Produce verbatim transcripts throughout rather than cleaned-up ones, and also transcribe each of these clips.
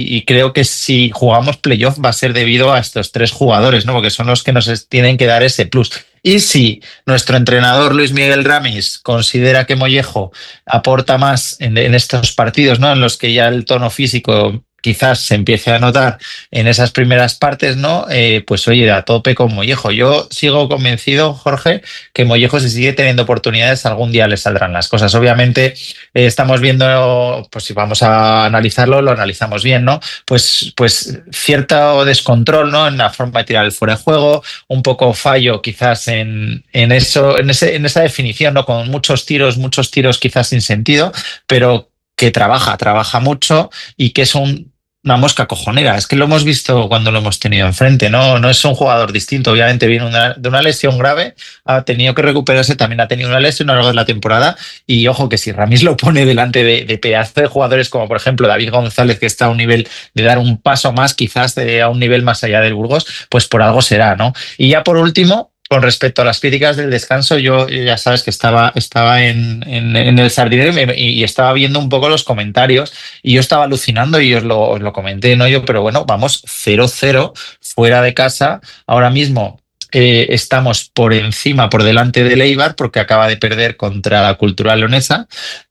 y creo que si jugamos playoff va a ser debido a estos tres jugadores, ¿no? Porque son los que nos tienen que dar ese plus. Y si nuestro entrenador Luis Miguel Ramis considera que Mollejo aporta más en, en estos partidos, ¿no? En los que ya el tono físico quizás se empiece a notar en esas primeras partes, ¿no? Eh, pues oye, a tope con Mollejo. Yo sigo convencido, Jorge, que Mollejo, si sigue teniendo oportunidades, algún día le saldrán las cosas. Obviamente, eh, estamos viendo, pues si vamos a analizarlo, lo analizamos bien, ¿no? Pues, pues cierto descontrol, ¿no? En la forma de tirar el fuera de juego, un poco fallo quizás en, en eso, en ese, en esa definición, ¿no? Con muchos tiros, muchos tiros quizás sin sentido, pero que trabaja, trabaja mucho y que es un, una mosca cojonera. Es que lo hemos visto cuando lo hemos tenido enfrente, ¿no? No es un jugador distinto. Obviamente viene una, de una lesión grave, ha tenido que recuperarse, también ha tenido una lesión a lo largo de la temporada y ojo que si Ramis lo pone delante de, de pedazo de jugadores como por ejemplo David González, que está a un nivel de dar un paso más, quizás de, a un nivel más allá del Burgos, pues por algo será, ¿no? Y ya por último, con respecto a las críticas del descanso, yo ya sabes que estaba, estaba en, en, en el Sardinero y, y estaba viendo un poco los comentarios y yo estaba alucinando y os lo, os lo comenté, ¿no? Yo, pero bueno, vamos cero cero fuera de casa. Ahora mismo eh, estamos por encima, por delante del Eibar, porque acaba de perder contra la Cultural Leonesa.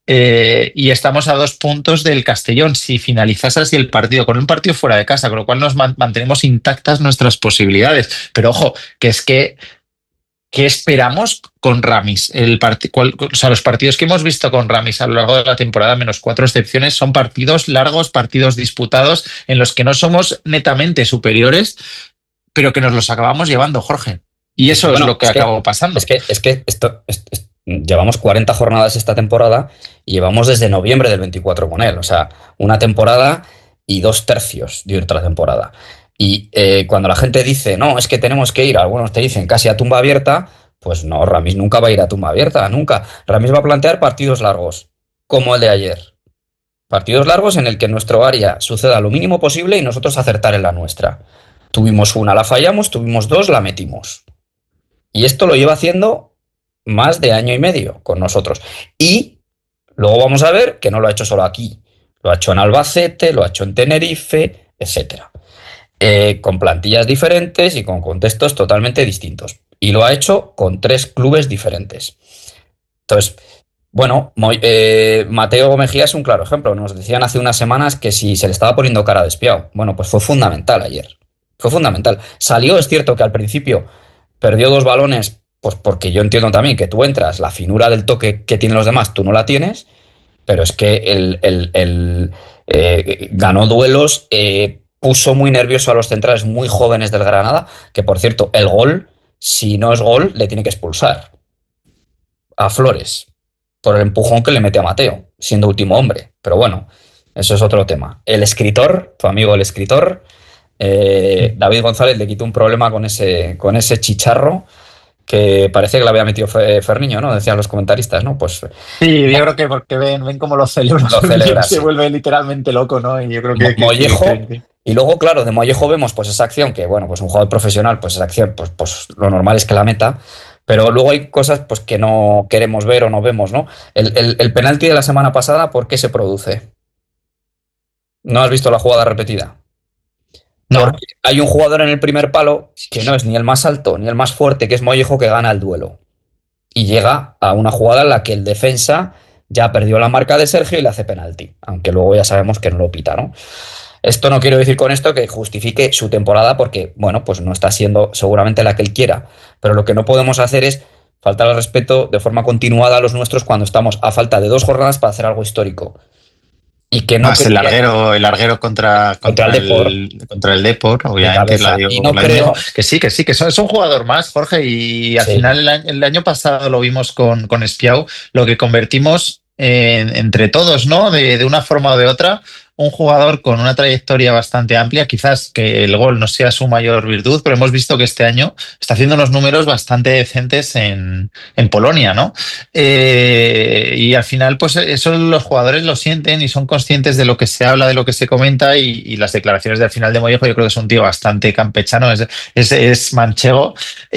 Eh, y estamos a dos puntos del Castellón. Si finalizase así el partido, con un partido fuera de casa, con lo cual nos man- mantenemos intactas nuestras posibilidades. Pero ojo, que es que ¿qué esperamos con Ramis? El part- cual, o sea, los partidos que hemos visto con Ramis a lo largo de la temporada, menos cuatro excepciones, son partidos largos, partidos disputados, en los que no somos netamente superiores, pero que nos los acabamos llevando, Jorge. Y eso bueno, es lo que, es que acabó pasando. Es que, es que esto, es, es, llevamos cuarenta jornadas esta temporada y llevamos desde noviembre del veinticuatro con él. O sea, una temporada y dos tercios de otra temporada. Y eh, cuando la gente dice, no, es que tenemos que ir, algunos te dicen casi a tumba abierta, pues no, Ramis nunca va a ir a tumba abierta, nunca. Ramis va a plantear partidos largos, como el de ayer. Partidos largos en el que en nuestro área suceda lo mínimo posible y nosotros acertar en la nuestra. Tuvimos una, la fallamos, tuvimos dos, la metimos. Y esto lo lleva haciendo más de año y medio con nosotros. Y luego vamos a ver que no lo ha hecho solo aquí. Lo ha hecho en Albacete, lo ha hecho en Tenerife, etcétera. Eh, con plantillas diferentes y con contextos totalmente distintos. Y lo ha hecho con tres clubes diferentes. Entonces, bueno, eh, Mateo Mejía es un claro ejemplo. Nos decían hace unas semanas que si se le estaba poniendo cara de espiado. Bueno, pues fue fundamental ayer. Fue fundamental. Salió, es cierto que al principio perdió dos balones, pues porque yo entiendo también que tú entras, la finura del toque que tienen los demás, tú no la tienes, pero es que el, el, el, eh, ganó duelos, eh, puso muy nervioso a los centrales muy jóvenes del Granada, que por cierto, el gol, si no es gol, le tiene que expulsar a Flores por el empujón que le mete a Mateo, siendo último hombre. Pero bueno, eso es otro tema. El escritor, tu amigo el escritor, eh, David González, le quitó un problema con ese, con ese chicharro que parece que le había metido Ferniño, ¿no? Decían los comentaristas, ¿no? Pues sí, yo creo que porque ven, ven cómo lo celebra, lo celebra se sí. vuelve literalmente loco, ¿no? Y yo creo que... Mollejo, que, que, que... y luego, claro, de Mollejo vemos pues esa acción que, bueno, pues un jugador profesional, pues esa acción, pues, pues lo normal es que la meta, pero luego hay cosas pues que no queremos ver o no vemos, ¿no? El, el, el penalti de la semana pasada, ¿por qué se produce? ¿No has visto la jugada repetida? No. Porque hay un jugador en el primer palo que no es ni el más alto ni el más fuerte, que es Mollejo, que gana el duelo. Y llega a una jugada en la que el defensa ya perdió la marca de Sergio y le hace penalti. Aunque luego ya sabemos que no lo pita, ¿no? Esto no quiero decir con esto que justifique su temporada porque, bueno, pues no está siendo seguramente la que él quiera. Pero lo que no podemos hacer es faltar al respeto de forma continuada a los nuestros cuando estamos a falta de dos jornadas para hacer algo histórico. Y que no Más el larguero, el larguero contra, contra, contra el Depor, contra el Depor, obviamente. La digo, y no la creo... digo, que sí, que sí, que es un jugador más, Jorge, y al sí. final el año, el año pasado lo vimos con, con Espiau, lo que convertimos en, entre todos, ¿no? De, de una forma o de otra, un jugador con una trayectoria bastante amplia, quizás que el gol no sea su mayor virtud, pero hemos visto que este año está haciendo unos números bastante decentes en, en Polonia, ¿no? Eh, y al final, pues eso los jugadores lo sienten y son conscientes de lo que se habla, de lo que se comenta y, y las declaraciones del final de Mollejo, yo creo que es un tío bastante campechano, es, es, es manchego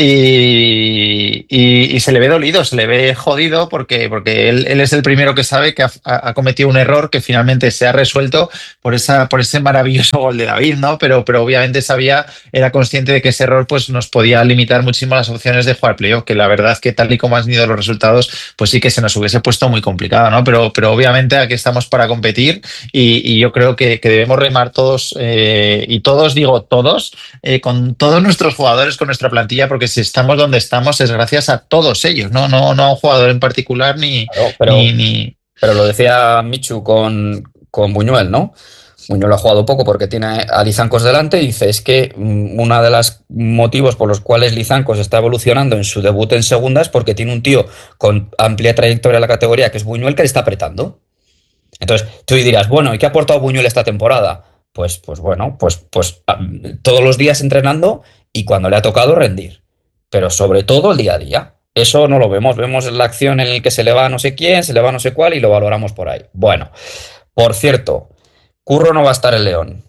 y, y, y se le ve dolido, se le ve jodido porque, porque él, él es el primero que sabe que ha, ha cometido un error que finalmente se ha resuelto por esa, por ese maravilloso gol de David, ¿no? Pero, pero obviamente sabía, era consciente de que ese error pues nos podía limitar muchísimo las opciones de jugar playoff, que la verdad es que tal y como han ido los resultados, pues sí que se nos hubiese puesto muy complicado, ¿no? Pero, pero obviamente aquí estamos para competir y, y yo creo que, que debemos remar todos, eh, y todos, digo todos, eh, con todos nuestros jugadores, con nuestra plantilla, porque si estamos donde estamos es gracias a todos ellos, no, no, no a un jugador en particular ni, Claro, pero, ni, ni... pero lo decía Michu con, con Buñuel, ¿no? Buñuel ha jugado poco porque tiene a Lizancos delante y dice, es que uno de los motivos por los cuales Lizancos está evolucionando en su debut en segunda es porque tiene un tío con amplia trayectoria en la categoría, que es Buñuel, que le está apretando. Entonces, tú dirás, bueno, ¿y qué ha aportado Buñuel esta temporada? Pues, pues bueno, pues, pues todos los días entrenando y cuando le ha tocado rendir. Pero sobre todo el día a día. Eso no lo vemos. Vemos la acción en la que se le va a no sé quién, se le va a no sé cuál y lo valoramos por ahí. Bueno, por cierto, Curro no va a estar en León.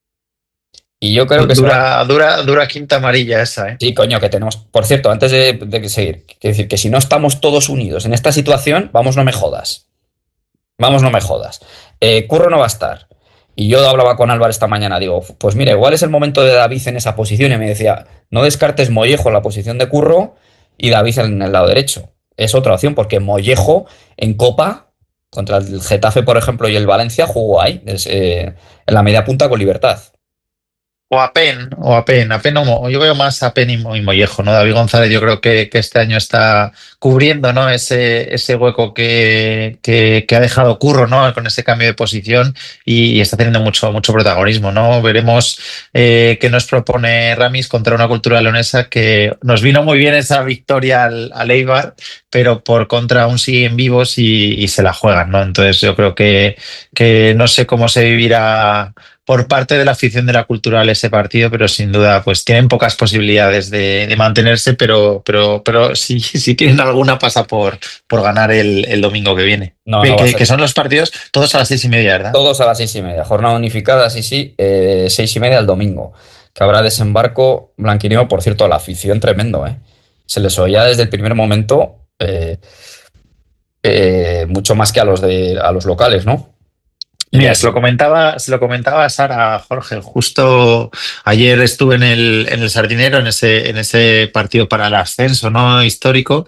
Y yo creo que Dura, se va... dura, dura quinta amarilla esa, ¿eh? Sí, coño, que tenemos... Por cierto, antes de, de seguir, quiero decir que si no estamos todos unidos en esta situación, vamos, no me jodas. Vamos, no me jodas. Eh, Curro no va a estar. Y yo hablaba con Álvaro esta mañana, digo, pues mira, igual es el momento de David en esa posición. Y me decía, no descartes Mollejo en la posición de Curro y David en el lado derecho. Es otra opción, porque Mollejo en Copa, contra el Getafe, por ejemplo, y el Valencia, jugó ahí, es, eh, en la media punta con Libertad. O a Pen, o a Pen, a Pen o Mo- yo veo más a Pen y, Mo- y Mollejo, ¿no? David González yo creo que, que este año está cubriendo, ¿no? Ese, ese hueco que, que, que ha dejado Curro, ¿no? Con ese cambio de posición y, y está teniendo mucho, mucho protagonismo, ¿no? Veremos eh, qué nos propone Ramis contra una cultura leonesa que nos vino muy bien esa victoria al, al Eibar, pero por contra aún siguen vivos y, y se la juegan, ¿no? Entonces yo creo que, que no sé cómo se vivirá por parte de la afición de la Cultural ese partido, pero sin duda pues tienen pocas posibilidades de, de mantenerse, pero, pero, pero si, si tienen alguna pasa por, por ganar el, el domingo que viene. No, Que, no va a que, ser. que son los partidos todos a las seis y media, ¿verdad? Todos a las seis y media. Jornada unificada, sí, sí. Eh, seis y media el domingo. Que habrá desembarco blanquineo, por cierto, a la afición tremendo, ¿eh? Se les oía desde el primer momento eh, eh, mucho más que a los de a los locales, ¿no? Y Mira, ya se sí. lo comentaba, se lo comentaba a Sara, Jorge. Justo ayer estuve en el, en el Sardinero, en ese, en ese partido para el ascenso, ¿no? Histórico.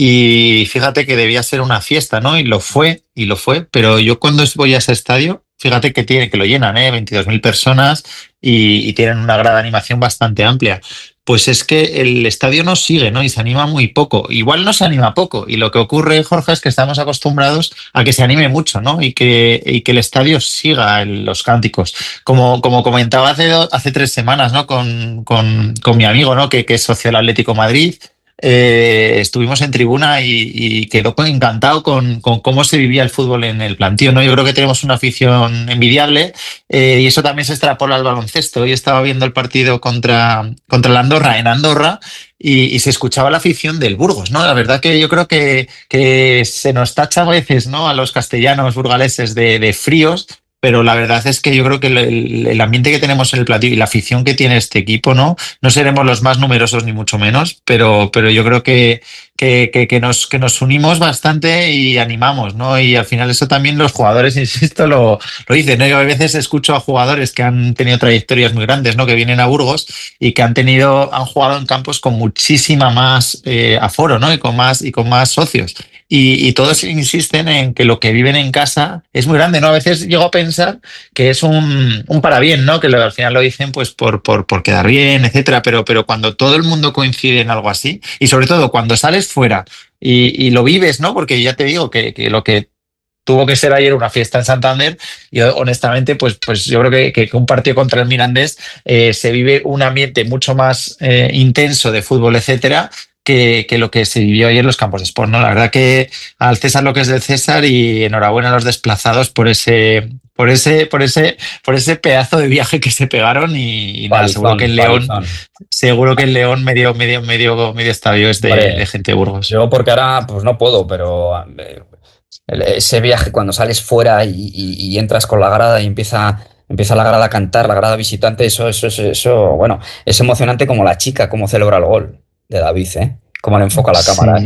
Y fíjate que debía ser una fiesta, ¿no? Y lo fue, y lo fue. Pero yo cuando voy a ese estadio, fíjate que tiene, que lo llenan, ¿eh? veintidós mil personas y, y tienen una grada de animación bastante amplia. Pues es que el estadio no sigue, ¿no? Y se anima muy poco. Igual no se anima poco. Y lo que ocurre, Jorge, es que estamos acostumbrados a que se anime mucho, ¿no? Y que, y que el estadio siga en los cánticos. Como, como comentaba hace, do- hace tres semanas, ¿no? Con, con, con mi amigo, ¿no? Que, que es socio del Atlético de Madrid. Eh, estuvimos en tribuna y, y quedó encantado con, con cómo se vivía el fútbol en el plantío, ¿no? Yo creo que tenemos una afición envidiable, eh, y eso también se extrapola al baloncesto. Hoy estaba viendo el partido contra, contra la Andorra en Andorra y, y se escuchaba la afición del Burgos, ¿no? La verdad que yo creo que, que se nos tacha a veces, ¿no? A los castellanos burgaleses de, de fríos. Pero la verdad es que yo creo que el, el ambiente que tenemos en el platillo y la afición que tiene este equipo, ¿no? No seremos los más numerosos ni mucho menos, pero, pero yo creo que, que, que, que nos, que nos unimos bastante y animamos, ¿no? Y al final eso también los jugadores, insisto, lo, lo dicen, ¿no? Yo a veces escucho a jugadores que han tenido trayectorias muy grandes, ¿no? Que vienen a Burgos y que han tenido, han jugado en campos con muchísima más eh, aforo, ¿no? Y con más, y con más socios. Y, y todos insisten en que lo que viven en casa es muy grande, ¿no? A veces llego a pensar que es un, un para bien, ¿no? Que lo, al final lo dicen pues por, por, por quedar bien, etcétera. Pero, pero cuando todo el mundo coincide en algo así, y sobre todo cuando sales fuera y, y lo vives, ¿no? Porque ya te digo que, que lo que tuvo que ser ayer una fiesta en Santander, yo honestamente, pues, pues yo creo que, que un partido contra el Mirandés eh, se vive un ambiente mucho más eh, intenso de fútbol, etcétera, que, que lo que se vivió ayer en los campos de sport, ¿no? La verdad que al César lo que es del César y enhorabuena a los desplazados por ese, por ese, por ese, por ese pedazo de viaje que se pegaron y, y nada, seguro Palizón, que el León, palizón. seguro que el León medio, medio, medio, medio estadio es de, de Hombre, gente de Burgos. yo porque ahora pues no puedo, pero eh, el- ese viaje cuando sales fuera y, y- y entras con la grada y empieza, empieza la grada a cantar, la grada visitante, eso, eso, eso, eso, bueno, es emocionante como la chica, cómo celebra el gol de David, ¿eh? Cómo le enfoca la cámara, Sí. ¿eh?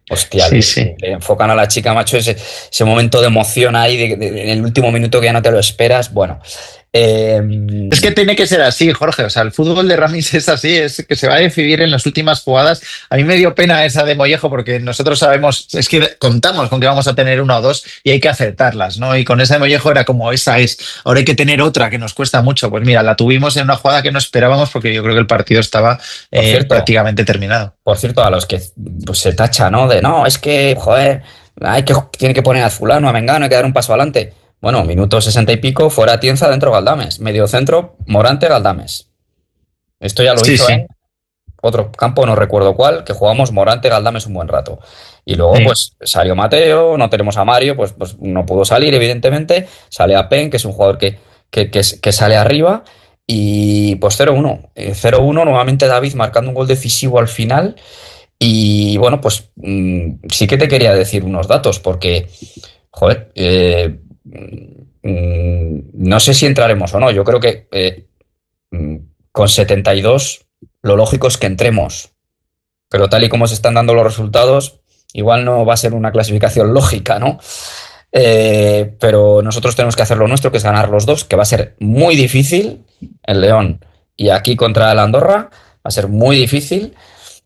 Hostia, Sí, le, sí. le enfocan a la chica, macho, ese, ese momento de emoción ahí, de, de- de- en el último minuto que ya no te lo esperas. Bueno, eh, Es que tiene que ser así, Jorge. O sea, el fútbol de Ramis es así, es que se va a decidir en las últimas jugadas. A mí me dio pena esa de Mollejo porque nosotros sabemos, es que contamos con que vamos a tener una o dos y hay que acertarlas, ¿no? Y con esa de Mollejo era como, esa es, ahora hay que tener otra que nos cuesta mucho. Pues mira, la tuvimos en una jugada que no esperábamos porque yo creo que el partido estaba por eh, cierto, prácticamente terminado. por cierto, a los que pues, se tacha, ¿no? De no, es que, joder, hay que, tiene que poner a fulano, a Mengano, hay que dar un paso adelante. Bueno, minuto sesenta y pico, fuera Tienza, dentro Galdames. Medio centro, Morante, Galdames. Esto ya lo Sí, hizo sí, en otro campo, no recuerdo cuál, que jugamos Morante, Galdames un buen rato. Y luego, sí. pues, salió Mateo, no tenemos a Mario, pues, pues no pudo salir, evidentemente. Sale a Pen, que es un jugador que, que, que, que sale arriba. Y pues cero uno. Eh, cero uno, nuevamente David marcando un gol decisivo al final. Y bueno, pues mm, sí que te quería decir unos datos, porque, joder, eh, mm, no sé si entraremos o no. Yo creo que eh, mm, con setenta y dos lo lógico es que entremos, pero tal y como se están dando los resultados, igual no va a ser una clasificación lógica, ¿no? Eh, pero nosotros tenemos que hacer lo nuestro, que es ganar los dos, que va a ser muy difícil, el León y aquí contra el Andorra, va a ser muy difícil,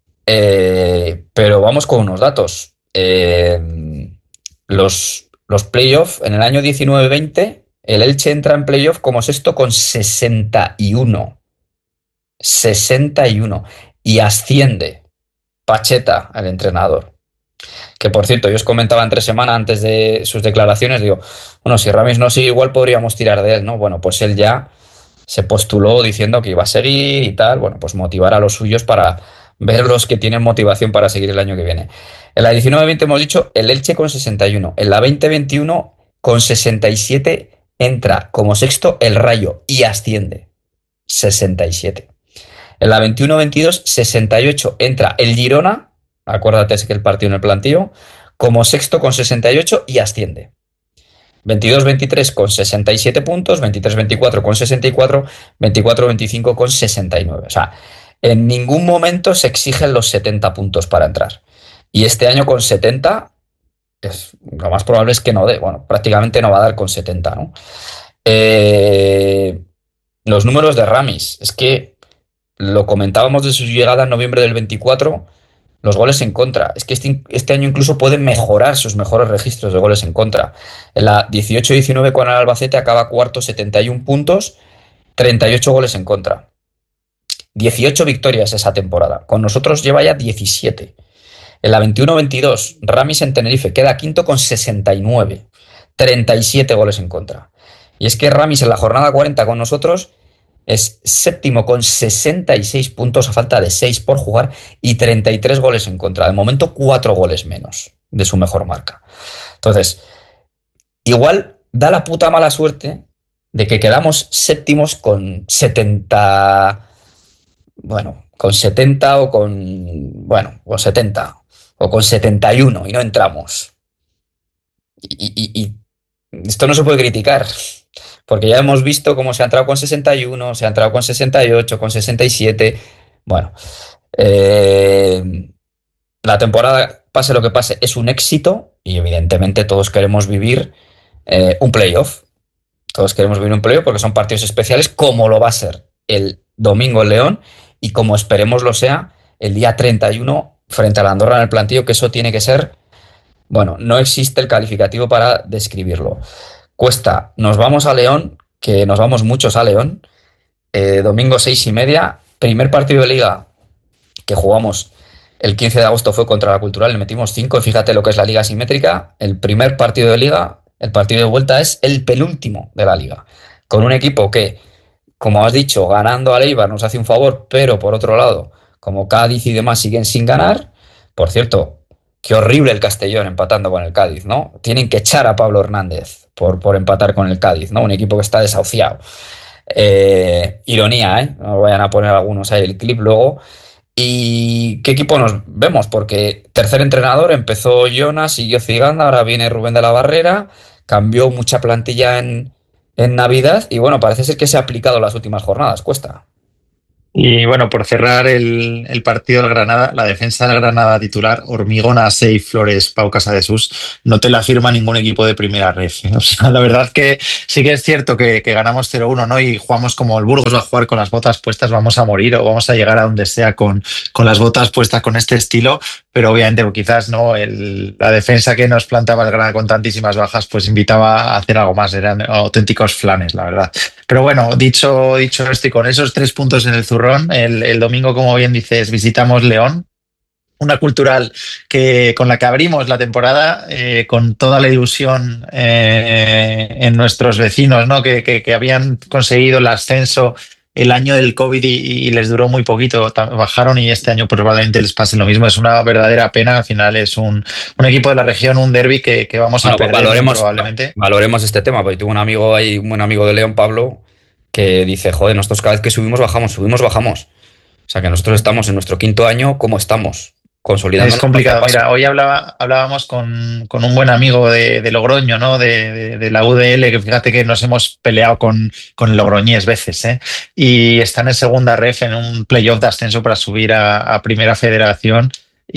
eh, pero vamos con unos datos. Eh, los, los playoffs en el año diecinueve veinte, el Elche entra en playoff como sexto con sesenta y uno. sesenta y uno. Y asciende Pacheta, el entrenador. Que por cierto, yo os comentaba entre semana antes de sus declaraciones, digo, bueno, si Ramis no sigue, igual podríamos tirar de él, ¿no? Bueno, pues él ya se postuló diciendo que iba a seguir y tal, bueno, pues motivar a los suyos para ver los que tienen motivación para seguir el año que viene. En la diecinueve veinte hemos dicho el Elche con sesenta y uno, en la veinte veintiuno con sesenta y siete entra como sexto el Rayo y asciende, sesenta y siete. En la veintiuno veintidós, sesenta y ocho entra el Girona, acuérdate es que el partido en el plantío, como sexto con sesenta y ocho y asciende. veintidós veintitrés con sesenta y siete puntos, veintitrés veinticuatro con sesenta y cuatro, veinticuatro veinticinco con sesenta y nueve. O sea, en ningún momento se exigen los setenta puntos para entrar. Y este año con setenta, es, lo más probable es que no dé. Bueno, prácticamente no va a dar con setenta, ¿no? Eh, los números de Ramis, es que lo comentábamos de su llegada en noviembre del veinticuatro, los goles en contra. Es que este, este año incluso puede mejorar sus mejores registros de goles en contra. En la dieciocho diecinueve con el Albacete acaba cuarto, setenta y uno puntos, treinta y ocho goles en contra. dieciocho victorias esa temporada. Con nosotros lleva ya diecisiete. En la veintiuno veintidós, Ramis en Tenerife queda quinto con sesenta y nueve. treinta y siete goles en contra. Y es que Ramis en la jornada cuarenta con nosotros es séptimo con sesenta y seis puntos a falta de seis por jugar y treinta y tres goles en contra. De momento, cuatro goles menos de su mejor marca. Entonces, igual da la puta mala suerte de que quedamos séptimos con setenta, bueno, con setenta o con, bueno, con setenta o con setenta y uno y no entramos. Y, y, y esto no se puede criticar. Porque ya hemos visto cómo se ha entrado con sesenta y uno, se ha entrado con sesenta y ocho, con sesenta y siete. Bueno, eh, la temporada, pase lo que pase, es un éxito y evidentemente todos queremos vivir eh, un playoff. Todos queremos vivir un playoff porque son partidos especiales, como lo va a ser el domingo en León y como esperemos lo sea el día treinta y uno frente a la Andorra en el plantillo, que eso tiene que ser, bueno, no existe el calificativo para describirlo. Cuesta, nos vamos a León, que nos vamos muchos a León, eh, domingo seis y media, primer partido de liga que jugamos el quince de agosto fue contra la Cultural, le metimos cinco, y fíjate lo que es la liga asimétrica, el primer partido de liga, el partido de vuelta es el penúltimo de la liga, con un equipo que, como has dicho, ganando a Eibar nos hace un favor, pero por otro lado, como Cádiz y demás siguen sin ganar, por cierto, qué horrible el Castellón empatando con el Cádiz, ¿no? Tienen que echar a Pablo Hernández por, por empatar con el Cádiz, ¿no? Un equipo que está desahuciado. Eh, ironía, ¿eh? No vayan a poner algunos ahí el clip luego. ¿Y qué equipo nos vemos? Porque tercer entrenador, empezó Jonas, siguió Ciganda, ahora viene Rubén de la Barrera, cambió mucha plantilla en, en Navidad y bueno, parece ser que se ha aplicado las últimas jornadas, cuesta. Y bueno, por cerrar el, el partido del Granada, la defensa del Granada titular, Hormigona, Sey, Flores, Pau Casadesús, no te la firma ningún equipo de primera red. O sea, la verdad que sí que es cierto que, que ganamos cero uno, ¿no? Y jugamos como el Burgos va a jugar con las botas puestas, vamos a morir o vamos a llegar a donde sea con, con las botas puestas con este estilo, pero obviamente pues, quizás no el, la defensa que nos plantaba el Granada con tantísimas bajas, pues invitaba a hacer algo más, eran auténticos flanes, la verdad. Pero bueno, dicho, dicho esto y con esos tres puntos en el zurrón, el, el domingo, como bien dices, visitamos León, una cultural que con la que abrimos la temporada eh, con toda la ilusión eh, en nuestros vecinos, ¿no? Que, que, que habían conseguido el ascenso el año del COVID y, y les duró muy poquito, bajaron y este año probablemente les pase lo mismo. Es una verdadera pena, al final es un, un equipo de la región, un derbi que, que vamos Bueno, a pues perder valoremos, probablemente. valoremos este tema, porque tengo un amigo ahí, un buen amigo de León, Pablo, que dice, joder, nosotros cada vez que subimos, bajamos, subimos, bajamos. O sea que nosotros estamos en nuestro quinto año, ¿cómo estamos? Es Consolidándonos paso a complicado. paso. Mira, hoy hablaba, hablábamos con, con un buen amigo de, de Logroño, ¿no? De, de, de la U D L, que fíjate que nos hemos peleado con, con el Logroñés veces, ¿eh? Y están en segunda ref en un playoff de ascenso para subir a, a Primera Federación.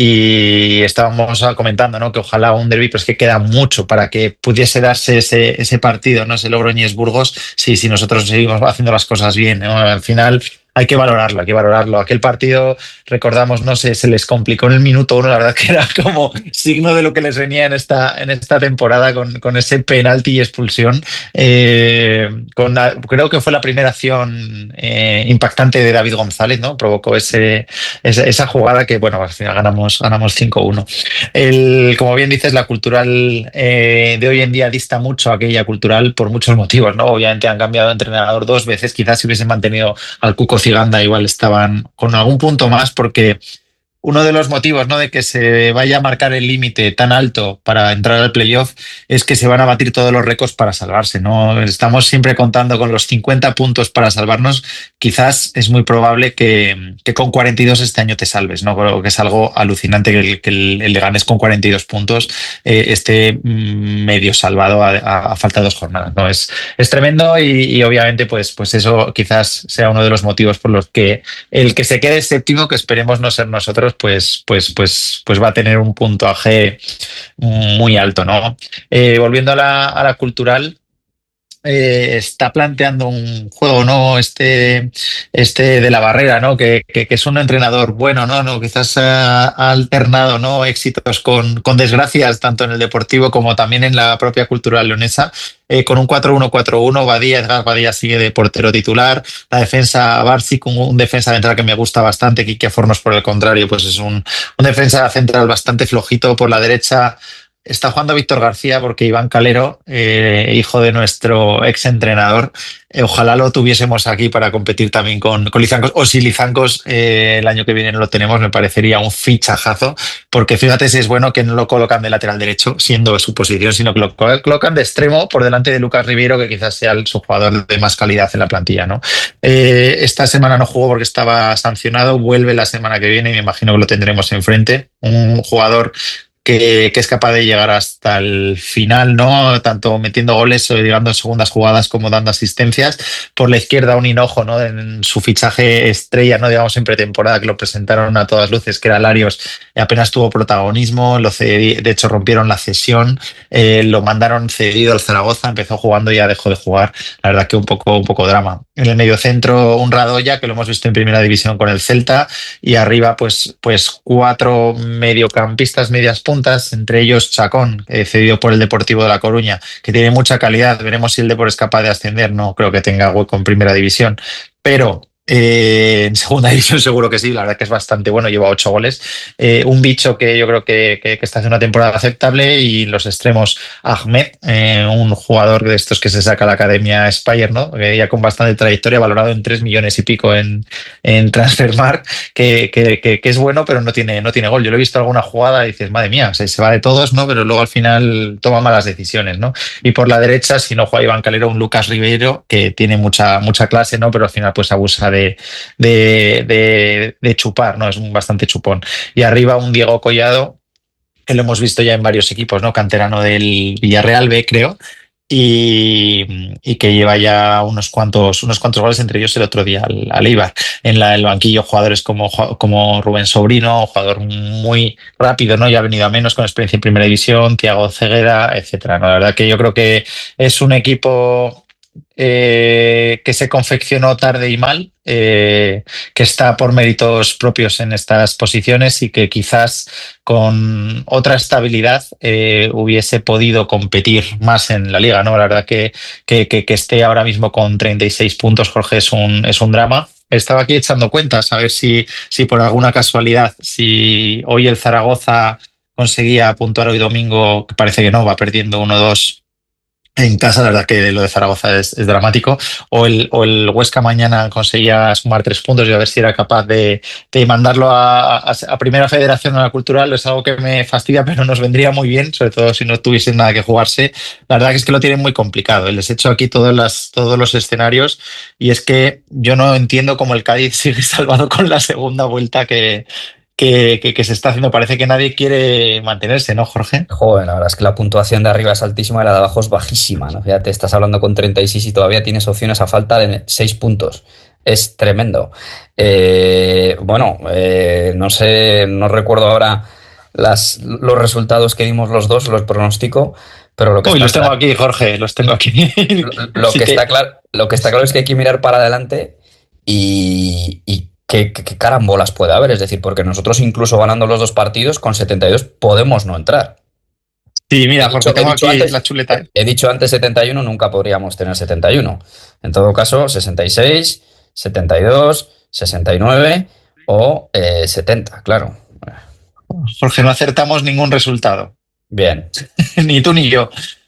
Y estábamos comentando, ¿no? Que ojalá un derbi, pero es que queda mucho para que pudiese darse ese, ese partido, ¿no? Ese Logroñés-Burgos, sí, si nosotros seguimos haciendo las cosas bien, ¿no? Al final hay que valorarlo, hay que valorarlo. Aquel partido, recordamos, no sé, se les complicó en el minuto uno, la verdad que era como signo de lo que les venía en esta, en esta temporada con, con ese penalti y expulsión. Eh, con la, creo que fue la primera acción eh, impactante de David González, ¿no? Provocó ese, esa, esa jugada que, bueno, al final ganamos, ganamos cinco uno. El, como bien dices, la cultural eh, de hoy en día dista mucho a aquella cultural por muchos motivos, ¿no? Obviamente han cambiado de entrenador dos veces, quizás si hubiesen mantenido al Cuco Ciganda igual estaban con algún punto más porque uno de los motivos, ¿no? de que se vaya a marcar el límite tan alto para entrar al playoff es que se van a batir todos los récords para salvarse, ¿no? Estamos siempre contando con los cincuenta puntos para salvarnos. Quizás es muy probable que, que con cuarenta y dos este año te salves, ¿no? Creo que es algo alucinante que el, que el, el Leganés con cuarenta y dos puntos eh, esté medio salvado a, a, a falta de dos jornadas, ¿no? Es, es tremendo y, y obviamente pues, pues eso quizás sea uno de los motivos por los que el que se quede séptimo, que esperemos no ser nosotros, pues, pues, pues, pues va a tener un puntaje muy alto, ¿no? Eh, volviendo a la, a la cultural, eh, está planteando un juego, ¿no? Este, este de la Barrera, ¿no? Que, que, que es un entrenador bueno, ¿no? ¿no? Quizás ha, ha alternado, ¿no? Éxitos con, con desgracias, tanto en el deportivo como también en la propia cultural leonesa. Eh, con un cuatro uno cuatro uno, Badía, Edgar Badía sigue de portero titular. La defensa, Barsi, con un defensa central que me gusta bastante. Quique Fornos, por el contrario, pues es un, un defensa central bastante flojito. Por la derecha está jugando Víctor García porque Iván Calero, eh, hijo de nuestro ex entrenador, eh, ojalá lo tuviésemos aquí para competir también con, con Lizancos. O si Lizancos eh, el año que viene no lo tenemos, me parecería un fichajazo, porque fíjate si es bueno que no lo colocan de lateral derecho, siendo su posición, sino que lo colocan de extremo por delante de Lucas Ribeiro, que quizás sea el, su jugador de más calidad en la plantilla, ¿no? Eh, esta semana no jugó porque estaba sancionado, vuelve la semana que viene y me imagino que lo tendremos enfrente. Un jugador Que, que es capaz de llegar hasta el final, ¿no? Tanto metiendo goles o llegando en segundas jugadas como dando asistencias. Por la izquierda, un hinojo, ¿no? En su fichaje estrella, ¿no? Digamos, en pretemporada, que lo presentaron a todas luces, que era Larios, apenas tuvo protagonismo, lo cedí, de hecho rompieron la cesión, eh, lo mandaron cedido al Zaragoza, empezó jugando y ya dejó de jugar. La verdad que un poco, un poco drama. En el mediocentro, un Radoya, que lo hemos visto en primera división con el Celta, y arriba, pues, pues cuatro mediocampistas, medias puntas, entre ellos Chacón, eh, cedido por el Deportivo de La Coruña, que tiene mucha calidad. Veremos si el Depor es capaz de ascender. No creo que tenga hueco en primera división, pero eh, en segunda división seguro que sí. La verdad que es bastante bueno, lleva ocho goles. Eh, un bicho que yo creo que, que, que está haciendo una temporada aceptable. Y los extremos, Ahmed, eh, un jugador de estos que se saca a la Academia Spire, ¿no? Eh, ya con bastante trayectoria, valorado en tres millones y pico en, en Transfermarkt, que, que, que, que es bueno, pero no tiene, no tiene gol. Yo lo he visto alguna jugada y dices, madre mía, se, se va de todos, ¿no? Pero luego al final toma malas decisiones, ¿no? Y por la derecha, si no juega Iván Calero, un Lucas Ribeiro, que tiene mucha, mucha clase, ¿no? Pero al final pues abusa de De, de, de chupar, ¿no? Es un bastante chupón. Y arriba un Diego Collado, que lo hemos visto ya en varios equipos, ¿no? Canterano del Villarreal B, creo. Y, y que lleva ya unos cuantos, unos cuantos goles, entre ellos el otro día al, al Eibar. En la, el banquillo jugadores como, como Rubén Sobrino, jugador muy rápido, ¿no? Ya ha venido a menos, con experiencia en primera división, Thiago Ceguera, etcétera, ¿no? La verdad que yo creo que es un equipo eh, que se confeccionó tarde y mal, eh, que está por méritos propios en estas posiciones y que quizás con otra estabilidad eh, hubiese podido competir más en la liga, ¿no? La verdad que, que, que, que esté ahora mismo con treinta y seis puntos, Jorge, es un, es un drama. Estaba aquí echando cuentas a ver si, si por alguna casualidad, si hoy el Zaragoza conseguía puntuar hoy domingo, que parece que no, va perdiendo uno dos en casa, la verdad que lo de Zaragoza es, es dramático, o el, o el Huesca mañana conseguía sumar tres puntos y a ver si era capaz de, de mandarlo a, a, a Primera Federación a la Cultural. Es algo que me fastidia, pero nos vendría muy bien, sobre todo si no tuviesen nada que jugarse. La verdad que es que lo tienen muy complicado. Les he hecho aquí todas las, todos los escenarios y es que yo no entiendo cómo el Cádiz sigue salvado con la segunda vuelta que... Que, que, que se está haciendo. Parece que nadie quiere mantenerse, ¿no, Jorge? Joder, la verdad es que la puntuación de arriba es altísima y la de abajo es bajísima, ¿no? Fíjate, estás hablando con treinta y seis y todavía tienes opciones a falta de seis puntos. Es tremendo. Eh, bueno, eh, no sé, no recuerdo ahora las, los resultados que dimos los dos, los pronóstico, pero lo que Uy, está los tengo claro, aquí, Jorge, los tengo aquí. lo, lo Así que está que claro, lo que está claro es que hay que mirar para adelante y, y qué, qué, qué carambolas puede haber. Es decir, porque nosotros incluso ganando los dos partidos con setenta y dos podemos no entrar. sí, He mira, dicho, Jorge, he tengo dicho aquí antes, la chuleta. he dicho antes setenta y uno, nunca podríamos tener setenta y uno. En todo caso, sesenta y seis, setenta y dos, sesenta y nueve o eh, setenta, claro. Jorge, no acertamos ningún resultado, Bien. ni tú ni yo.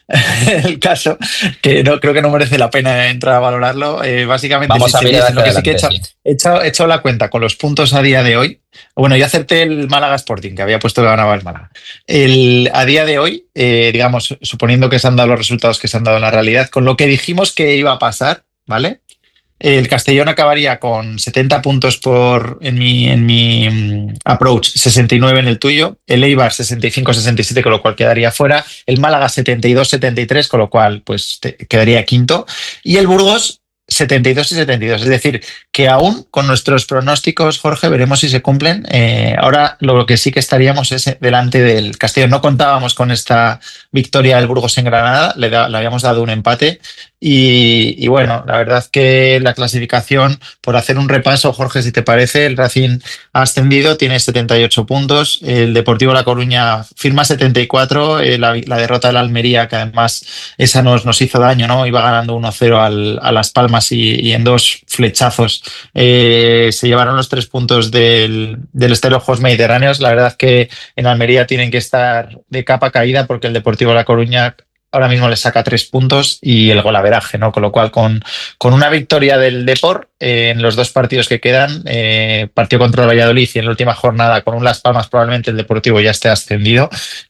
El caso, que no creo que no merece la pena entrar a valorarlo. Eh, básicamente, si Vamos a se mirar diese, hacia lo que sí que he adelante, hecho, sí. he hecho, he hecho la cuenta con los puntos a día de hoy. Bueno, yo acerté el Málaga Sporting, que había puesto que ganaba el Málaga. El, a día de hoy, eh, digamos, suponiendo que se han dado los resultados que se han dado en la realidad, con lo que dijimos que iba a pasar, ¿vale? El Castellón acabaría con setenta puntos por, en, mi, en mi mm, approach, sesenta y nueve en el tuyo. El Eibar sesenta y cinco sesenta y siete, con lo cual quedaría fuera. El Málaga setenta y dos setenta y tres, con lo cual pues te, quedaría quinto. Y el Burgos setenta y dos y setenta y dos. Es decir, que aún con nuestros pronósticos, Jorge, veremos si se cumplen. Eh, ahora lo que sí que estaríamos es delante del Castellón. No contábamos con esta victoria del Burgos en Granada, le, da, le habíamos dado un empate. Y, y bueno, la verdad que la clasificación, por hacer un repaso, Jorge, si te parece, el Racing ha ascendido, tiene setenta y ocho puntos, el Deportivo La Coruña firma setenta y cuatro, eh, la, la derrota del Almería, que además esa nos, nos hizo daño, ¿no? Iba ganando uno cero al, a Las Palmas y, y en dos flechazos eh, se llevaron los tres puntos del, del Estadio Juegos Mediterráneos. La verdad que en Almería tienen que estar de capa caída porque el Deportivo La Coruña ahora mismo le saca tres puntos y el golaveraje, ¿no? Con lo cual, con, con una victoria del Depor eh, en los dos partidos que quedan, eh, partido contra el Valladolid y en la última jornada con un Las Palmas, probablemente el Deportivo ya esté ascendido.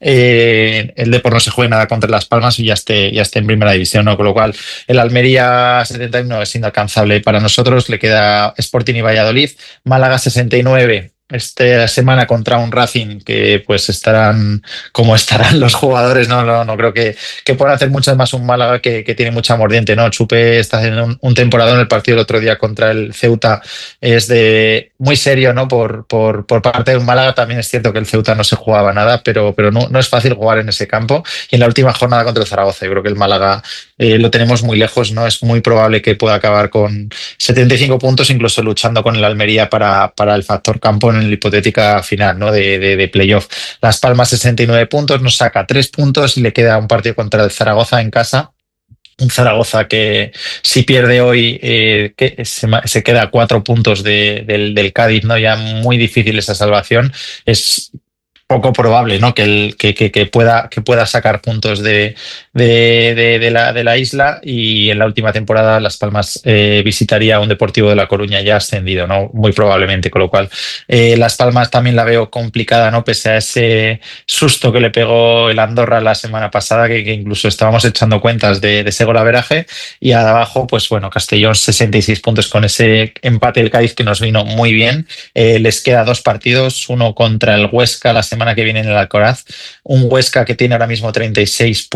Eh, el Depor no se juegue nada contra Las Palmas y ya esté, ya esté en primera división, ¿no? Con lo cual, el Almería setenta y uno es inalcanzable para nosotros, le queda Sporting y Valladolid. Málaga sesenta y nueve. Esta semana contra un Racing que pues estarán como estarán los jugadores, no, no, no creo que, que puedan hacer mucho más un Málaga que, que tiene mucha mordiente, ¿no? Chupe está haciendo un, un temporada en el partido el otro día contra el Ceuta, es de muy serio, ¿no? Por, por, por parte de un Málaga. También es cierto que el Ceuta no se jugaba nada, pero, pero no, no es fácil jugar en ese campo. Y en la última jornada contra el Zaragoza, yo creo que el Málaga eh, lo tenemos muy lejos, ¿no? Es muy probable que pueda acabar con setenta y cinco puntos, incluso luchando con el Almería para, para el factor campo en la hipotética final, ¿no? de, de, de playoff. Las Palmas sesenta y nueve puntos, nos saca tres puntos y le queda un partido contra el Zaragoza en casa. Un Zaragoza que si pierde hoy eh, que se, se queda a cuatro puntos de, del, del Cádiz, ¿no? Ya muy difícil esa salvación. Es poco probable, ¿no? Que, el, que, que, que, pueda, que pueda sacar puntos de, de, de, de, la, de la isla. Y en la última temporada Las Palmas eh, visitaría a un Deportivo de La Coruña ya ascendido, ¿no? Muy probablemente, con lo cual eh, Las Palmas también la veo complicada, ¿no? Pese a ese susto que le pegó el Andorra la semana pasada, que, que incluso estábamos echando cuentas de, de ese golaveraje. Y abajo, pues bueno, Castellón sesenta y seis puntos con ese empate del Cádiz que nos vino muy bien. Eh, les queda dos partidos, uno contra el Huesca la semana que viene en el Alcoraz, un Huesca que tiene ahora mismo treinta y seis puntos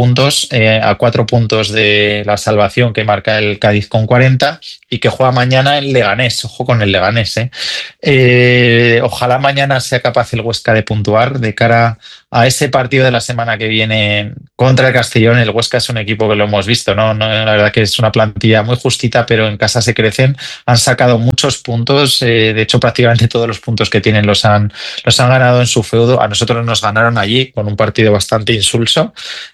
estamos eh, a cuatro puntos de la salvación que marca el Cádiz con cuarenta y que juega mañana el Leganés. Ojo con el Leganés. Eh. Eh, ojalá mañana sea capaz el Huesca de puntuar de cara a ese partido de la semana que viene contra el Castellón. El Huesca es un equipo que lo hemos visto, ¿no? No, la verdad que es una plantilla muy justita, pero en casa se crecen. Han sacado muchos puntos. Eh, de hecho, prácticamente todos los puntos que tienen los han, los han ganado en su feudo. A nosotros nos ganaron allí con un partido bastante insulso.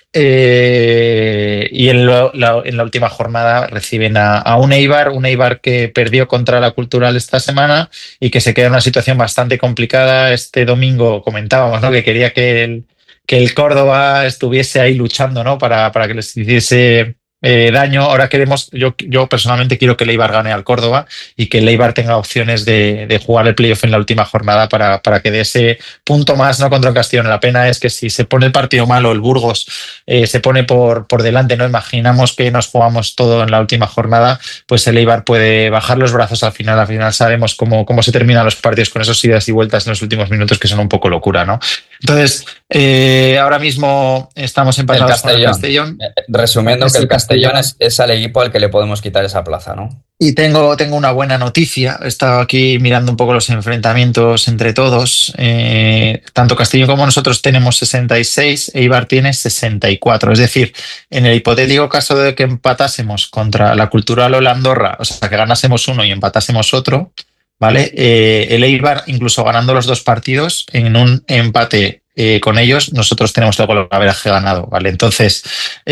Eh, y en, lo, la, en la última jornada reciben a, a un Eibar, un Eibar que perdió contra la Cultural esta semana y que se queda en una situación bastante complicada. Este domingo comentábamos, ¿no?, que quería que el, que el Córdoba estuviese ahí luchando, ¿no?, para, para que les hiciese eh, daño. Ahora queremos, yo, yo personalmente quiero que el Eibar gane al Córdoba y que el Eibar tenga opciones de, de jugar el playoff en la última jornada para, para que dé ese punto más, ¿no?, contra el Castellón. La pena es que si se pone el partido malo, el Burgos eh, se pone por, por delante, ¿no? Imaginamos que nos jugamos todo en la última jornada, pues el Eibar puede bajar los brazos al final. Al final sabemos cómo, cómo se terminan los partidos con esos idas y vueltas en los últimos minutos que son un poco locura, ¿no? Entonces, eh, ahora mismo estamos empatados con el Castellón. Resumiendo, que el Castellón es, es al equipo al que le podemos quitar esa plaza, ¿no? Y tengo, tengo una buena noticia. He estado aquí mirando un poco los enfrentamientos entre todos. Eh, tanto Castellón como nosotros tenemos sesenta y seis, Eibar tiene sesenta y cuatro. Es decir, en el hipotético caso de que empatásemos contra la Cultural o la Andorra, o sea, que ganásemos uno y empatásemos otro, ¿vale? Eh, el Eibar, incluso ganando los dos partidos, en un empate eh, con ellos, nosotros tenemos todo el golaveraje ganado, ¿vale? Entonces,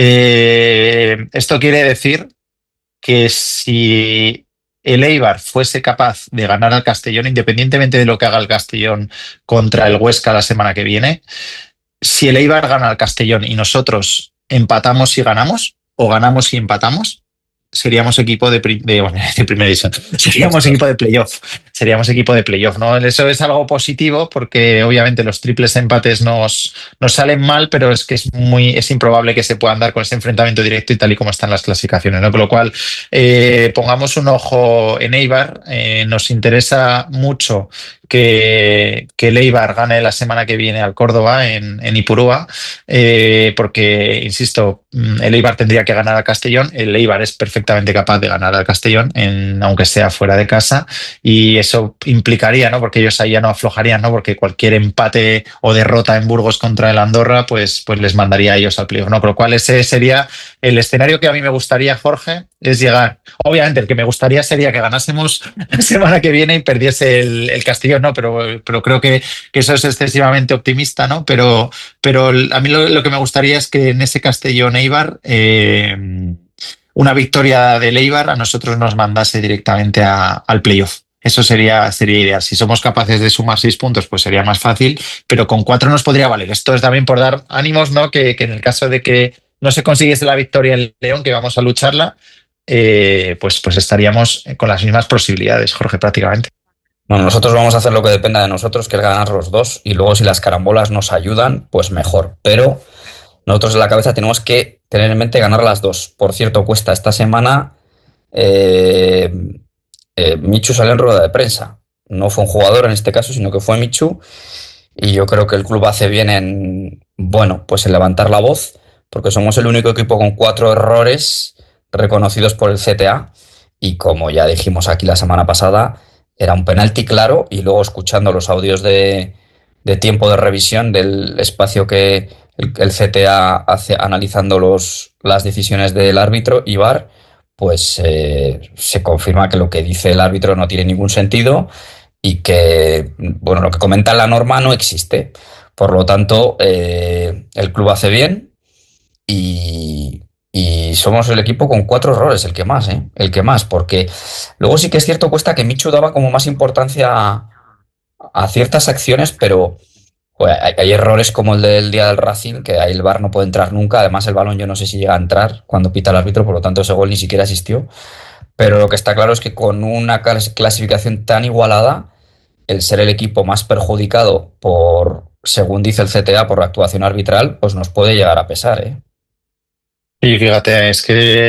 eh, esto quiere decir que si el Eibar fuese capaz de ganar al Castellón, independientemente de lo que haga el Castellón contra el Huesca la semana que viene, si el Eibar gana al Castellón y nosotros empatamos y ganamos, o ganamos y empatamos, seríamos equipo de, de, bueno, de primera división, seríamos equipo de playoff, seríamos equipo de playoff, ¿no? Eso es algo positivo porque obviamente los triples empates nos, nos salen mal, pero es que es muy es improbable que se puedan dar con ese enfrentamiento directo y tal y como están las clasificaciones, ¿no? Con lo cual, eh, pongamos un ojo en Eibar. Eh, nos interesa mucho que, que el Eibar gane la semana que viene al Córdoba en, en Ipurúa, eh, porque, insisto, el Eibar tendría que ganar al Castellón. El Eibar es perfectamente capaz de ganar al Castellón, en, aunque sea fuera de casa, y eso implicaría, ¿no?, porque ellos ahí ya no aflojarían, ¿no?, porque cualquier empate o derrota en Burgos contra el Andorra, pues, pues les mandaría a ellos al playoff, ¿no? Con lo cual ese sería el escenario que a mí me gustaría, Jorge, es llegar. Obviamente el que me gustaría sería que ganásemos la semana que viene y perdiese el, el Castellón, ¿no? Pero, pero creo que, que eso es excesivamente optimista, ¿no? Pero, pero a mí lo, lo que me gustaría es que en ese Castellón-Eibar, eh, una victoria del Eibar a nosotros nos mandase directamente a, al playoff. Eso sería, sería ideal. Si somos capaces de sumar seis puntos, pues sería más fácil, pero con cuatro nos podría valer. Esto es también por dar ánimos, ¿no? Que, que en el caso de que no se consiguiese la victoria en León, que vamos a lucharla, eh, pues, pues estaríamos con las mismas posibilidades, Jorge, prácticamente. Bueno, nosotros vamos a hacer lo que dependa de nosotros, que es ganar los dos, y luego si las carambolas nos ayudan, pues mejor. Pero nosotros en la cabeza tenemos que tener en mente ganar las dos. Por cierto, Cuesta, esta semana eh, eh, Michu salió en rueda de prensa. No fue un jugador en este caso, sino que fue Michu, y yo creo que el club hace bien en, bueno, pues en levantar la voz, porque somos el único equipo con cuatro errores reconocidos por el C T A, y como ya dijimos aquí la semana pasada, era un penalti claro, y luego escuchando los audios de, de tiempo de revisión del espacio que el, el C T A hace analizando los, las decisiones del árbitro y V A R, pues eh, se confirma que lo que dice el árbitro no tiene ningún sentido y que, bueno, lo que comenta la norma no existe. Por lo tanto, eh, el club hace bien y... Y somos el equipo con cuatro errores, el que más, ¿eh? El que más, porque luego sí que es cierto, Cuesta, que Michu daba como más importancia a, a ciertas acciones, pero pues, hay, hay errores como el del día del Racing, que ahí el V A R no puede entrar nunca. Además, el balón yo no sé si llega a entrar cuando pita el árbitro, por lo tanto ese gol ni siquiera asistió. Pero lo que está claro es que con una clasificación tan igualada, el ser el equipo más perjudicado por, según dice el C T A, por la actuación arbitral, pues nos puede llegar a pesar, ¿eh? Y fíjate, es que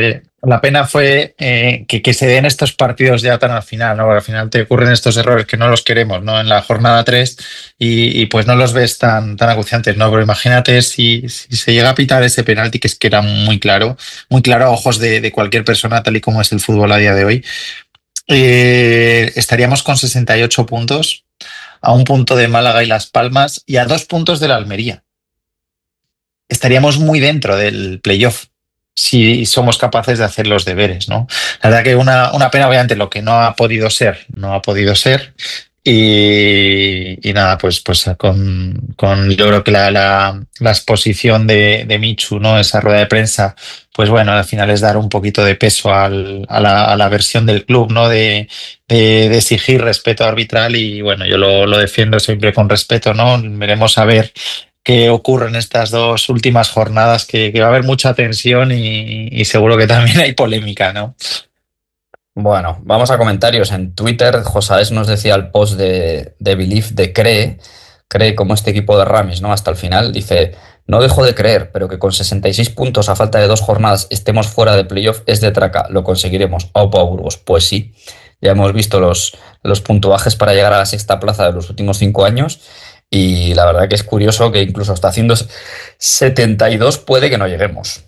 La pena fue eh, que, que se den estos partidos ya tan al final, ¿no? Porque al final te ocurren estos errores que no los queremos, ¿no? En la jornada tres y, y pues no los ves tan, tan acuciantes, ¿no? Pero imagínate si, si se llega a pitar ese penalti, que es que era muy claro, muy claro a ojos de, de cualquier persona, tal y como es el fútbol a día de hoy, eh, estaríamos con sesenta y ocho puntos, a un punto de Málaga y Las Palmas y a dos puntos de la Almería. Estaríamos muy dentro del playoff si somos capaces de hacer los deberes, ¿no? La verdad que una, una pena, obviamente, lo que no ha podido ser, no ha podido ser. Y, y nada, pues, pues con, con yo creo que la, la, la exposición de, de Michu, ¿no? Esa rueda de prensa, pues bueno, al final es dar un poquito de peso al, a, la, a la versión del club, ¿no? De, de, de exigir respeto arbitral y bueno, yo lo, lo defiendo siempre con respeto, ¿no? Veremos a ver qué ocurre en estas dos últimas jornadas, que, que va a haber mucha tensión y, y seguro que también hay polémica, ¿no? Bueno, vamos a comentarios. En Twitter, Josaes nos decía el post de, de Belief de Cree, Cree como este equipo de Ramis, ¿no? Hasta el final, dice, no dejo de creer, pero que con sesenta y seis puntos a falta de dos jornadas estemos fuera de playoff es de traca, lo conseguiremos. Aupa Burgos, pues sí, ya hemos visto los, los puntuajes para llegar a la sexta plaza de los últimos cinco años y la verdad que es curioso que incluso hasta haciendo setenta y dos puede que no lleguemos.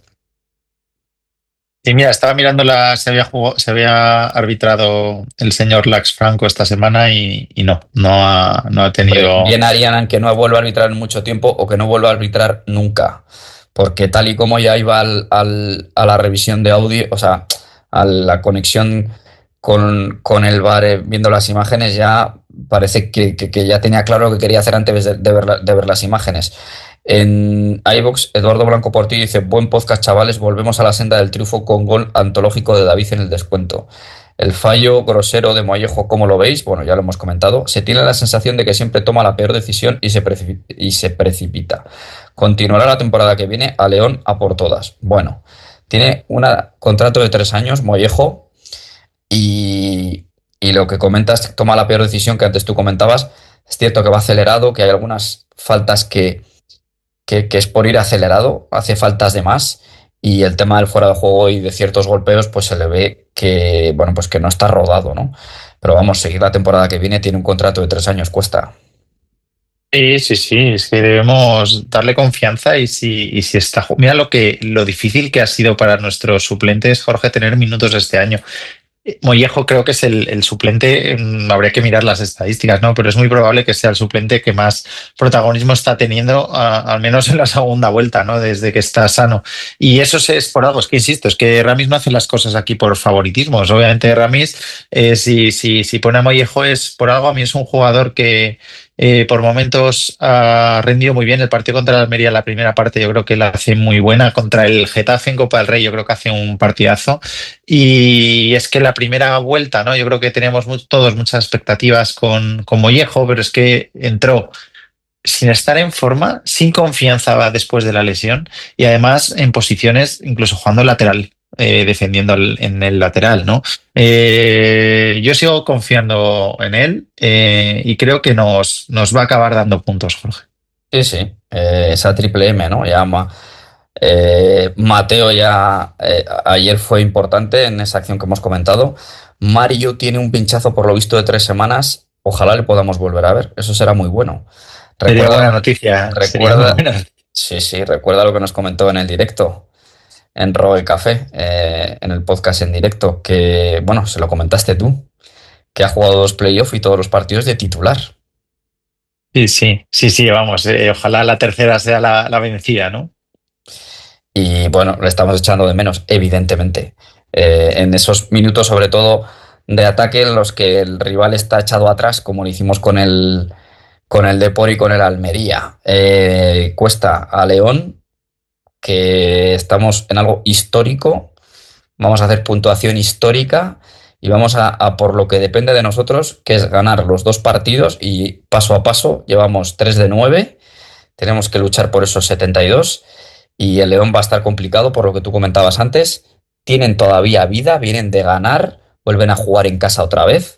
Y mira, estaba mirando la, se había jugado, se había arbitrado el señor Lax Franco esta semana y, y no, no ha, no ha Hombre, tenido. bien harían que no vuelva a arbitrar en mucho tiempo o que no vuelva a arbitrar nunca. Porque tal y como ya iba al, al- a la revisión de audio, o sea, a la conexión con, con el V A R, eh, viendo las imágenes, ya parece que, que- que ya tenía claro lo que quería hacer antes de, de ver, la- de ver las imágenes. En iVoox, Eduardo Blanco Portillo dice: buen podcast, chavales, volvemos a la senda del triunfo con gol antológico de David en el descuento. El fallo grosero de Mollejo, ¿cómo lo veis? Bueno, ya lo hemos comentado. Se tiene la sensación de que siempre toma la peor decisión y se, precipi- y se precipita. Continuará la temporada que viene a León a por todas. Bueno, tiene un contrato de tres años, Mollejo, y, y lo que comentas, toma la peor decisión que antes tú comentabas. Es cierto que va acelerado, que hay algunas faltas que, que, que es por ir acelerado, hace faltas de más. Y el tema del fuera de juego y de ciertos golpeos, pues se le ve que, bueno, pues que no está rodado, ¿no? Pero vamos, seguir la temporada que viene, tiene un contrato de tres años, cuesta. Sí, sí, sí, es que debemos darle confianza y si, y si está. ju- Mira lo que, lo difícil que ha sido para nuestros suplentes, Jorge, tener minutos este año. Mollejo creo que es el, el suplente, mm, habría que mirar las estadísticas, ¿no? Pero es muy probable que sea el suplente que más protagonismo está teniendo, a- al menos en la segunda vuelta, ¿no? Desde que está sano. Y eso es, es por algo, es que insisto, es que Ramis no hace las cosas aquí por favoritismos. Obviamente Ramis, eh, si, si, si pone a Mollejo es por algo, a mí es un jugador que eh, por momentos ha rendido muy bien. El partido contra el Almería, la primera parte, yo creo que la hace muy buena. Contra el Getafe en Copa del Rey, yo creo que hace un partidazo. Y es que la primera vuelta, ¿no? Yo creo que teníamos mu- todos muchas expectativas con, con Mollejo, pero es que entró sin estar en forma, sin confianza después de la lesión y además en posiciones, incluso jugando lateral, eh, defendiendo el- en el lateral, ¿no? Eh, yo sigo confiando en él eh, y creo que nos, nos va a acabar dando puntos, Jorge. Sí, sí, eh, esa triple M, ¿no? Ya ma- eh, Mateo ya eh, ayer fue importante en esa acción que hemos comentado. Mario tiene un pinchazo por lo visto de tres semanas. Ojalá le podamos volver a ver. Eso será muy bueno. Sería Recuerda, buena noticia, sería muy recuerda, buena. sí, sí, recuerda lo que nos comentó en el directo, en Rogue Café, eh, en el podcast en directo, que, bueno, se lo comentaste tú, que ha jugado dos playoffs y todos los partidos de titular. Sí, sí, sí, sí, vamos, eh, ojalá la tercera sea la, la vencida, ¿no? Y bueno, le estamos echando de menos, evidentemente. Eh, en esos minutos, sobre todo de ataque, en los que el rival está echado atrás, como lo hicimos con el, con el Depor y con el Almería. Eh, cuesta a León, que estamos en algo histórico. Vamos a hacer puntuación histórica y vamos a, a por lo que depende de nosotros, que es ganar los dos partidos y paso a paso llevamos tres de nueve. Tenemos que luchar por esos setenta y dos y el León va a estar complicado por lo que tú comentabas antes. Tienen todavía vida, vienen de ganar, vuelven a jugar en casa otra vez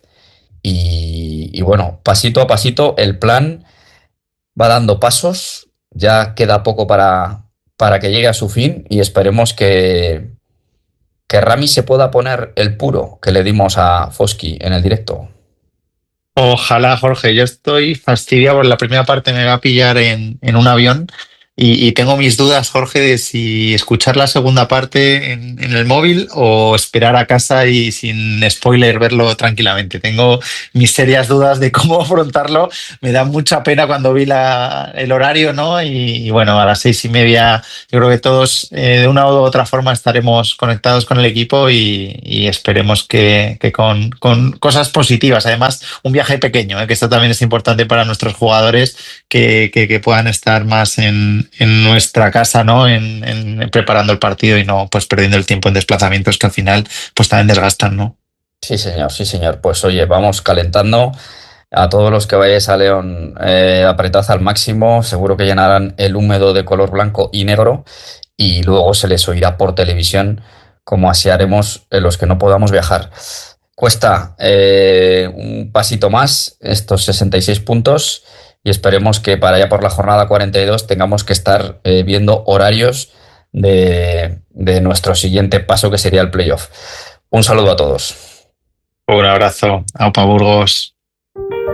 y, y bueno, pasito a pasito el plan va dando pasos. Ya queda poco para, para que llegue a su fin y esperemos que, que Rami se pueda poner el puro que le dimos a Foski en el directo. Ojalá, Jorge. Yo estoy fastidiado por la primera parte me va a pillar en, en un avión y, y tengo mis dudas, Jorge, de si escuchar la segunda parte en, en el móvil o esperar a casa y sin spoiler verlo tranquilamente. Tengo mis serias dudas de cómo afrontarlo. Me da mucha pena cuando vi la, el horario, ¿no? Y, y bueno, a las seis y media yo creo que todos eh, de una u otra forma estaremos conectados con el equipo y, y esperemos que, que con, con cosas positivas. Además, un viaje pequeño, ¿eh? Que esto también es importante para nuestros jugadores que, que, que puedan estar más en, en nuestra casa, ¿no? En, en preparando el partido y no pues perdiendo el tiempo en desplazamientos que al final pues también desgastan, ¿no? Sí, señor, sí, señor. Pues oye, vamos calentando. A todos los que vayáis a León, eh, apretad al máximo. Seguro que llenarán el húmedo de color blanco y negro y luego se les oirá por televisión, como así haremos en los que no podamos viajar. Cuesta eh, un pasito más estos sesenta y seis puntos y esperemos que para allá por la jornada cuarenta y dos tengamos que estar eh, viendo horarios de, de nuestro siguiente paso, que sería el playoff. Un saludo a todos. Un abrazo. Aupa Burgos.